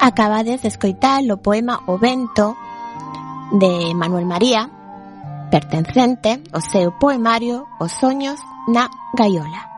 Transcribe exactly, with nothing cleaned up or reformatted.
Acabades de escoitar o poema O vento de Manuel María, pertencente ao seu poemario Os soños na gaiola.